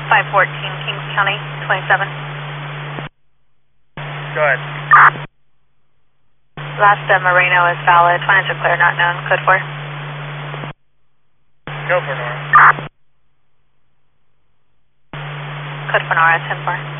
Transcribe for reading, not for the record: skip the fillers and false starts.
514 Kings County, 27. Go ahead. Last Moreno is valid. Finance are clear, not known. Code 4. Go for Nora. Code for Nora, 10-4.